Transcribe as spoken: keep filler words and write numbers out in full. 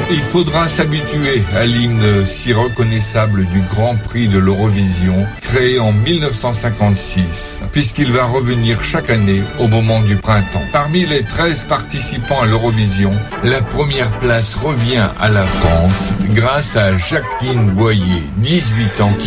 Il faudra s'habituer à l'hymne si reconnaissable du Grand Prix de l'Eurovision, créé en mille neuf cent cinquante-six, puisqu'il va revenir chaque année au moment du printemps. Parmi les treize participants à l'Eurovision, la première place revient à la France grâce à Jacqueline Boyer, dix-huit ans, qui